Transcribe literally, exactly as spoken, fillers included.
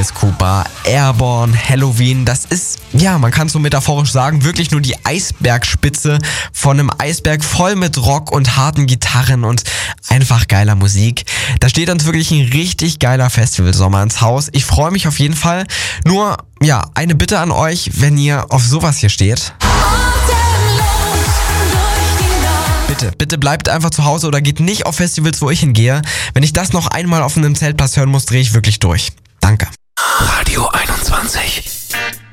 Alice Cooper, Airborne, Helloween. Das ist, ja, man kann es so metaphorisch sagen, wirklich nur die Eisbergspitze von einem Eisberg voll mit Rock und harten Gitarren und einfach geiler Musik. Da steht uns wirklich ein richtig geiler Festivalsommer ins Haus. Ich freue mich auf jeden Fall. Nur, ja, eine Bitte an euch, wenn ihr auf sowas hier steht. Bitte, bitte bleibt einfach zu Hause oder geht nicht auf Festivals, wo ich hingehe. Wenn ich das noch einmal auf einem Zeltplatz hören muss, drehe ich wirklich durch. Danke. Radio einundzwanzig.